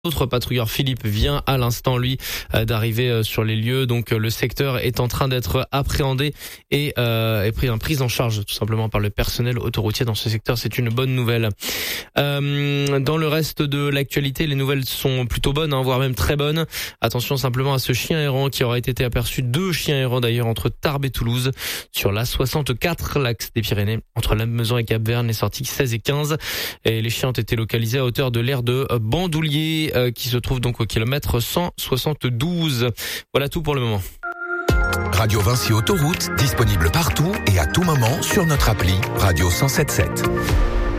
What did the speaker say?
Notre patrouilleur Philippe vient à l'instant, lui, d'arriver sur les lieux. Donc le secteur est en train d'être appréhendé et pris en charge tout simplement par le personnel autoroutier dans ce secteur. C'est une bonne nouvelle. Dans le reste de l'actualité, les nouvelles sont plutôt bonnes, voire même très bonnes. Attention simplement à ce chien errant qui aurait été aperçu, 2 chiens errants d'ailleurs, entre Tarbes et Toulouse, sur la 64, l'axe des Pyrénées, entre Lannemezan et Cap-Vert, les sorties 16 et 15. Et les chiens ont été localisés à hauteur de l'aire de Bandoulier, qui se trouve donc au kilomètre 172. Voilà tout pour le moment. Radio Vinci Autoroute, disponible partout et à tout moment sur notre appli Radio 107.7.